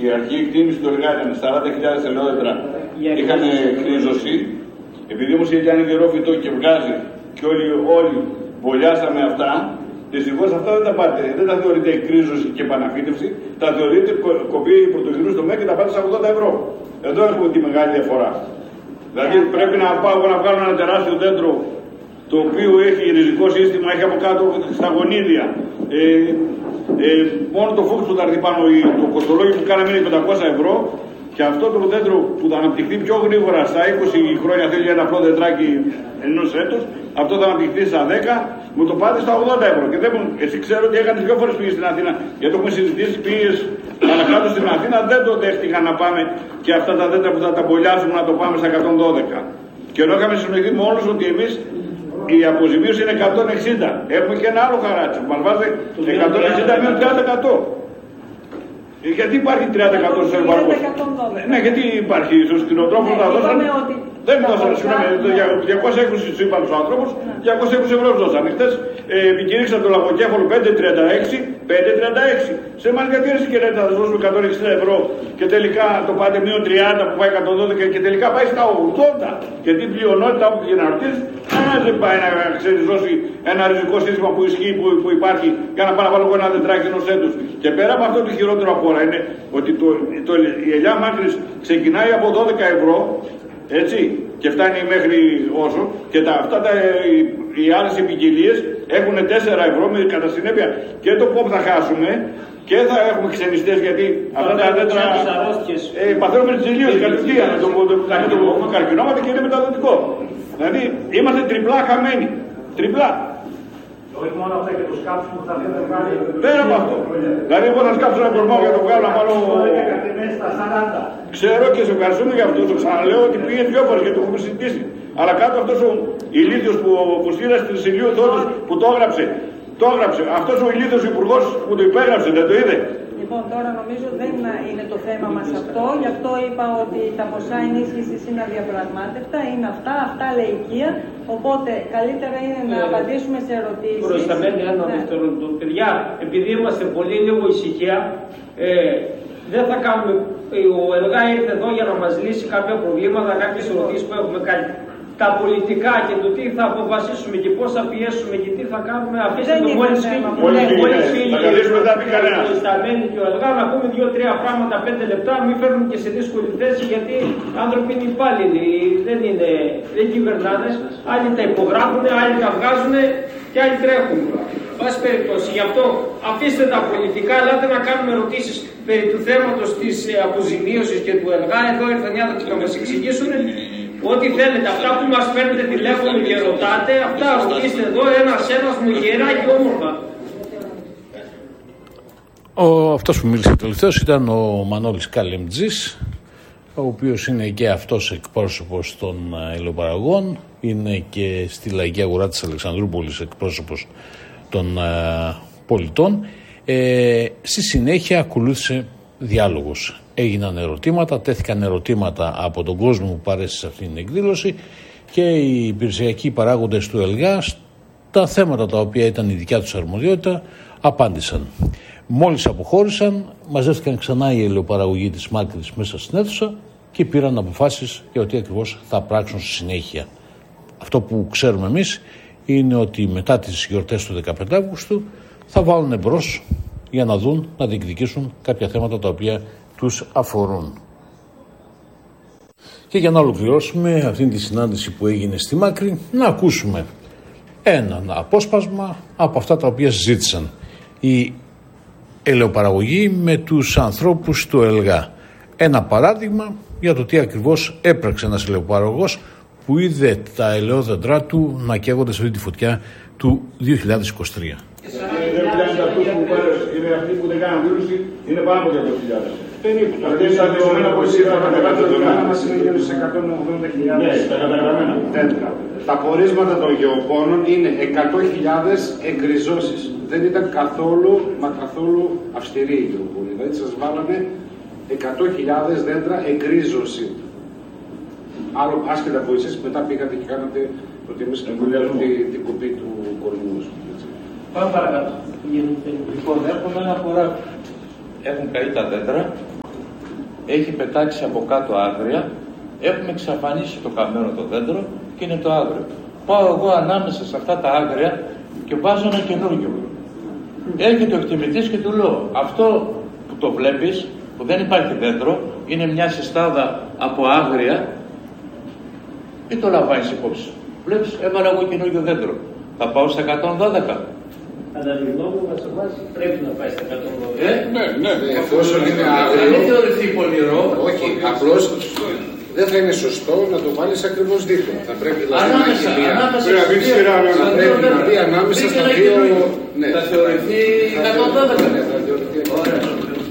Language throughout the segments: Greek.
η αρχική εκτίμηση του ΕΛΓΑ ήταν 40.000 ελαιόδεντρα είχαν κρίζωση. Επειδή όμως η ελιά είναι καιρό φυτό και βγάζει και όλοι βολιάσαμε αυτά, δυστυχώς αυτά δεν τα θεωρείτε κρίζωση και επαναφύτευση, τα θεωρείτε κοπή πρωτογενού στο ΜΕΚ και τα πάτε στα 80 ευρώ. Εδώ έχουμε τη μεγάλη διαφορά. Δηλαδή πρέπει να πάω να βγάλω ένα τεράστιο δέντρο το οποίο έχει ριζικό σύστημα, έχει από κάτω στα γονίδια. Μόνο το φούξ που θα έρθει πάνω, το κοστολόγιο που κάναμε είναι 500 ευρώ. Και αυτό το δέντρο που θα αναπτυχθεί πιο γρήγορα στα 20 χρόνια, θέλει ένα απλό δεντράκι ενός έτους, αυτό θα αναπτυχθεί στα 10, μου το πάτε στα 80 ευρώ. Και εσύ ξέρω ότι έκανε 2 φορές πήγε στην Αθήνα, γιατί έχουμε συζητήσει, πήγες ανακάτω στην Αθήνα, δεν το δέχτηκαν να πάμε και αυτά τα δέντρα που θα τα μπολιάσουμε να το πάμε στα 112. Και ενώ είχαμε συνοηθεί με όλους ότι εμείς η αποζημίωση είναι 160. Έχουμε και ένα άλλο χαράτσι που μας βάζει 160 με 30%. Γιατί υπάρχει 30% στους ελβαρμούς. Ναι, γιατί υπάρχει. Στους κτηνοτρόφους θα δώσαν. Δεν δώσαν, συγγνώμη, 220 στους είπαν τους άνθρωπους, 220 ευρώ δώσαν. Χτες επικηρύξαν το λαγοκέφαλο 5,36, 5,36. Σε εμάς γιατί έρθει και λέτε θα δώσουμε 160 ευρώ και τελικά το πάτε μείον 30 που πάει 112 και τελικά πάει στα 80. Γιατί η πλειονότητα όπου και να ρωτήσει, κανένας δεν πάει να ξεριζώσει ένα ριζικό σύστημα που ισχύει, που υπάρχει για να πάω να βάλω ένα δεντράκι ενός έτους. Και πέρα από αυτό το χειρότερο από όλα είναι ότι η ελιά μάκρης ξεκινάει από 12 ευρώ. Έτσι, και φτάνει μέχρι όσο, και οι άλλες ποικιλίες έχουν 4 ευρώ με κατά συνέπεια και το πόπ θα χάσουμε και θα έχουμε ξενιστές γιατί αυτά τα δέντρα παθαίνουμε τσιλίους κατευθείαν το καρκινόματα και είναι μεταδοτικό. Δηλαδή είμαστε τριπλά χαμένοι. Τριπλά. Όχι μόνο αυτά και το σκάψιμο θα δείτε βγάλει. Πέρα από αυτό. Δηλαδή εγώ θα σκάψω ένα κορμό για το βγάλω να βάλω. Ξέρω και σε ευχαριστούμε για αυτό. Το ξαναλέω ότι πήγε 2 φορές γιατί το έχουμε συζητήσει. Αλλά κάτω αυτός ο ηλίθιος που στείλα στην Σιλίου Θόδος που το έγραψε. Το έγραψε. Αυτός ο ηλίθιος υπουργός που το υπέγραψε, δεν το είδε. Λοιπόν, τώρα νομίζω δεν είναι το θέμα μας αυτό. Γι' αυτό είπα ότι τα ποσά ενίσχυσης είναι αδιαπραγμάτευτα. Είναι αυτά λαϊκεία. Οπότε καλύτερα είναι να απαντήσουμε σε ερωτήσεις. Προϊσταμένη ένα δευτερόλεπτο. Παιδιά, επειδή είμαστε πολύ λίγο ησυχία, δεν θα κάνουμε. Ο ΕΛΓΑ ήρθε εδώ για να μας λύσει κάποια προβλήματα, κάποιες ερωτήσεις που έχουμε κάνει. Τα πολιτικά και το τι θα αποφασίσουμε και πώς θα πιέσουμε και τι θα κάνουμε, αφήστε το μόλις φύγει ο Ισταμένη και ο ΕΛΓΑ να πούμε 2-3 πράγματα 5 λεπτά, μην φέρνουμε και σε δύσκολη θέση γιατί οι άνθρωποι είναι υπάλληλοι, δεν κυβερνάνε, άλλοι τα υπογράφουν, άλλοι τα βγάζουν και άλλοι τρέχουν. Πάση περιπτώσει, γι' αυτό αφήστε τα πολιτικά, ελάτε να κάνουμε ερωτήσεις περί του θέματος της αποζημίωσης και του ΕΛΓΑ. Εδώ ήρθαν οι άνθρωποι να μας εξηγήσουν. Ό,τι θέλετε, αυτά που μας παίρνετε τηλέφωνο και ρωτάτε, αυτά ρωτήστε εδώ ένας μου γεράκι όμορφα. Αυτός που μίλησε τελευταίος ήταν ο Μανώλης Καλεμτζής, ο οποίος είναι και αυτός εκπρόσωπος των ελαιοπαραγωγών, είναι και στη Λαϊκή Αγορά της Αλεξανδρούπολης εκπρόσωπος των πολιτών. Στη συνέχεια ακολούθησε διάλογος. Έγιναν ερωτήματα, τέθηκαν ερωτήματα από τον κόσμο που παρέστησε σε αυτήν την εκδήλωση και οι υπηρεσιακοί παράγοντες του ΕΛΓΑ, τα θέματα τα οποία ήταν η δικιά τους αρμοδιότητα, απάντησαν. Μόλις αποχώρησαν, μαζεύτηκαν ξανά οι ελαιοπαραγωγοί της Μάκρης μέσα στην αίθουσα και πήραν αποφάσεις για ότι ακριβώς θα πράξουν στη συνέχεια. Αυτό που ξέρουμε εμείς είναι ότι μετά τις γιορτές του 15 Αυγούστου θα βάλουν εμπρός για να δουν, να διεκδικήσουν κάποια θέματα τα οποία τους αφορούν. Και για να ολοκληρώσουμε αυτήν τη συνάντηση που έγινε στη Μάκρη, να ακούσουμε έναν απόσπασμα από αυτά τα οποία συζήτησαν οι ελαιοπαραγωγοί με τους ανθρώπους του ΕΛΓΑ. Ένα παράδειγμα για το τι ακριβώς έπραξε ένας ελαιοπαραγωγός που είδε τα ελαιόδεντρά του να καίγονται σε αυτή τη φωτιά του 2023. Είναι αυτοί που δεν κάνουν δήλωση, είναι πάνω από 200.000. Περίπου. Τα πορίσματα των γεωπόνων είναι 100.000 εγκριζώσεις. Δεν ήταν καθόλου αυστηρή η γεωπόνη. Δηλαδή σας βάλανε 100.000 δέντρα εγκρίζωση. Άλλο άσχετα από εσείς μετά πήγατε και κάνατε προτιμήσεις την κοπή του κορμού. Πάμε παρακάτω. Λοιπόν, έχουμε ένα χωράφι. Έχουν καεί τα δέντρα έχει πετάξει από κάτω άγρια, έχουμε εξαφανίσει το καμένο το δέντρο και είναι το άγριο. Πάω εγώ ανάμεσα σε αυτά τα άγρια και βάζω ένα καινούργιο. Έρχεται ο εκτιμητής και του λέω, αυτό που το βλέπεις, που δεν υπάρχει δέντρο, είναι μια συστάδα από άγρια, ή το λαμβάνεις υπόψη. Βλέπεις, έβαλα εγώ καινούργιο δέντρο. Θα πάω στα 112. Κατά τη γνώμη μου, πρέπει να πάει στα 112. Ναι. Εφόσον είναι άγριο. Δεν θεωρηθεί πονηρό. Όχι, απλώς δεν θα είναι σωστό να το βάλεις ακριβώς δίπλα. Θα πρέπει να μπει ανάμεσα στα δύο. Θα θεωρηθεί 112.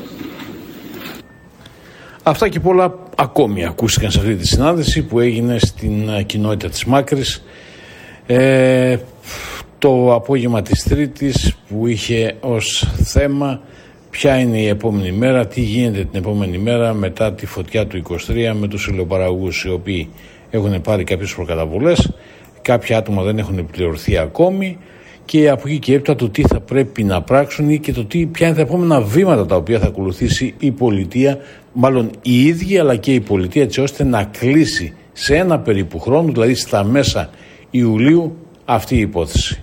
Αυτά και πολλά ακόμη ακούστηκαν σε αυτή τη συνάντηση που έγινε στην κοινότητα της Μάκρης το απόγευμα της Τρίτης, που είχε ως θέμα ποια είναι η επόμενη μέρα, τι γίνεται την επόμενη μέρα μετά τη φωτιά του 23 με τους ηλιοπαραγωγούς, οι οποίοι έχουν πάρει κάποιες προκαταβολές, κάποια άτομα δεν έχουν πληρωθεί ακόμη, και από εκεί και έπειτα το τι θα πρέπει να πράξουν και το ποια είναι τα επόμενα βήματα τα οποία θα ακολουθήσει η πολιτεία, μάλλον η ίδια αλλά και η πολιτεία, έτσι ώστε να κλείσει σε ένα περίπου χρόνο, δηλαδή στα μέσα Ιουλίου, αυτή η υπόθεση.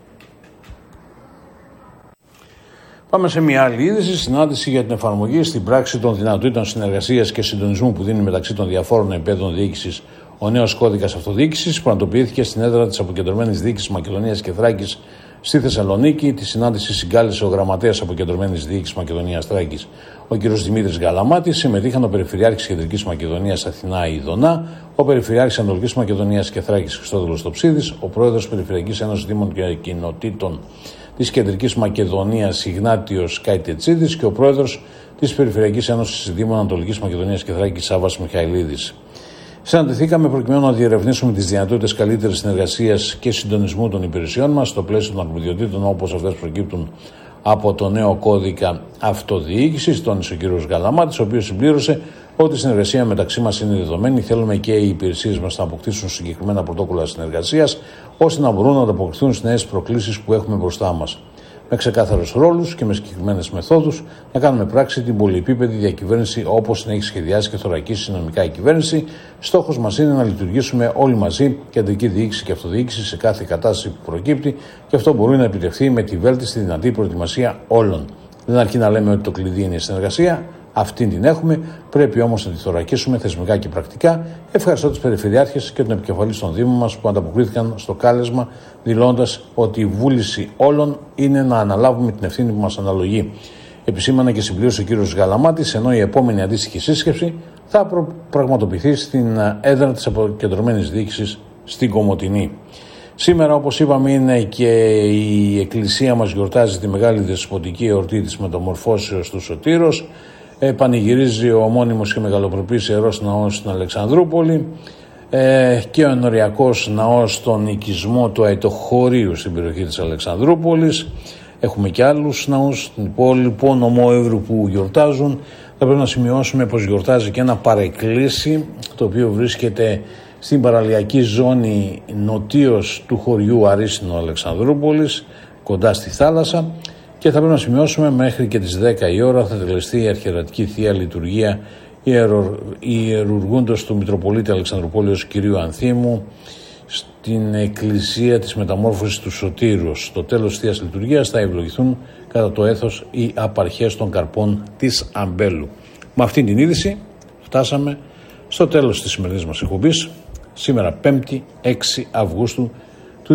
Πάμε σε μια άλλη είδηση, συνάντηση για την εφαρμογή στην πράξη των δυνατοτήτων συνεργασίας και συντονισμού που δίνει μεταξύ των διαφόρων επίπεδων διοίκησης ο νέος κώδικας αυτοδιοίκησης, που πραγματοποιήθηκε στην έδρα της Αποκεντρωμένης Διοίκησης Μακεδονίας και Θράκης στη Θεσσαλονίκη. Τη συνάντηση συγκάλεσε ο γραμματέας Αποκεντρωμένης Διοίκησης Μακεδονίας Θράκης, ο κ. Δημήτρης Γαλαμάτης. Συμμετείχαν ο Περιφερειάρχης Κεντρικής Μακεδονίας Αθηνά Ιδονά, ο Περιφερειάρχης Ανατολικής Μακεδονίας και Θράκης Χριστόδουλος Τοψίδης, ο Πρόεδρος Περιφερειακής Ένωσης Δήμων και Κοινοτήτων της Κεντρικής Μακεδονίας Ιγνάτιος Καϊτετσίδης και ο Πρόεδρος της Περιφερειακής Ένωσης Δήμων Ανατολικής Μακεδονίας και Θράκης Σάββας Μιχαηλίδης. Συναντηθήκαμε προκειμένου να διερευνήσουμε τις δυνατότητες καλύτερης συνεργασίας και συντονισμού των υπηρεσιών μας στο πλαίσιο των αρμοδιοτήτων όπως αυτές προκύπτουν από το νέο κώδικα αυτοδιοίκησης, τόνισε ο κ. Γαλαμάτης, ο οποίος συμπλήρωσε ότι η συνεργασία μεταξύ μας είναι δεδομένη. Θέλουμε και οι υπηρεσίες μας να αποκτήσουν συγκεκριμένα πρωτόκολλα συνεργασίας, ώστε να μπορούν να ανταποκριθούν στις νέες προκλήσεις που έχουμε μπροστά μας. Με ξεκάθαρους ρόλους και με συγκεκριμένες μεθόδους να κάνουμε πράξη την πολυεπίπεδη διακυβέρνηση όπως την έχει σχεδιάσει και θωρακίσει συνομικά η κυβέρνηση. Στόχος μας είναι να λειτουργήσουμε όλοι μαζί, κεντρική διοίκηση και αυτοδιοίκηση, σε κάθε κατάσταση που προκύπτει, και αυτό μπορεί να επιτευχθεί με τη βέλτιστη δυνατή προετοιμασία όλων. Δεν αρκεί να λέμε ότι το κλειδί είναι η συνεργασία. Αυτήν την έχουμε, πρέπει όμως να τη θωρακίσουμε θεσμικά και πρακτικά. Ευχαριστώ τους Περιφερειάρχες και τον επικεφαλής των Δήμων μας που ανταποκρίθηκαν στο κάλεσμα, δηλώντας ότι η βούληση όλων είναι να αναλάβουμε την ευθύνη που μας αναλογεί. Επισήμανε και συμπλήρωσε ο κ. Γαλαμάτης, ενώ η επόμενη αντίστοιχη σύσκεψη θα πραγματοποιηθεί στην έδρα της Αποκεντρωμένης Διοίκησης στην Κομοτηνή. Σήμερα, όπως είπαμε, είναι και η Εκκλησία μας γιορτάζει τη μεγάλη δεσποτική εορτή της Μεταμορφώσεως του Σωτήρος. Πανηγυρίζει ο ομώνυμος και μεγαλοπρεπής Ιερός Ναός στην Αλεξανδρούπολη και ο ενοριακός ναός στον οικισμό του Αητοχωρίου στην περιοχή της Αλεξανδρούπολης. Έχουμε και άλλους ναούς στην υπόλοιπο νομό Εύρου που γιορτάζουν. Θα πρέπει να σημειώσουμε πως γιορτάζει και ένα παρεκκλήσι, το οποίο βρίσκεται στην παραλιακή ζώνη νοτίως του χωριού Αρίστινο Αλεξανδρούπολης, κοντά στη θάλασσα. Και θα πρέπει να σημειώσουμε μέχρι και τις 10 η ώρα θα τελεστεί η αρχιερατική Θεία Λειτουργία ιερουργούντος του Μητροπολίτη Αλεξανδρουπόλεως Κυρίου Ανθίμου στην Εκκλησία της Μεταμόρφωσης του Σωτήρους. Στο τέλος της Θείας Λειτουργίας θα ευλογηθούν κατά το έθος οι απαρχές των καρπών της Αμπέλου. Με αυτήν την είδηση φτάσαμε στο τέλος της σημερινής μας εκπομπής, σήμερα 5η 6 Αυγούστου του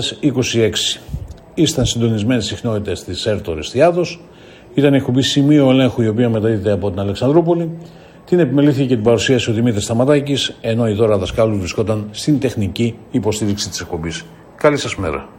2026. Ήσταν συντονισμένες συχνότητες της ΕΡΤ Ορεστιάδος. Ήταν η εκπομπή Σημείο Ελέγχου, η οποία μεταδίδεται από την Αλεξανδρούπολη. Την επιμελήθηκε και την παρουσίασε ο Δημήτρης Σταματάκης, ενώ η Δώρα Δασκάλου βρισκόταν στην τεχνική υποστήριξη της εκπομπής. Καλή σας μέρα.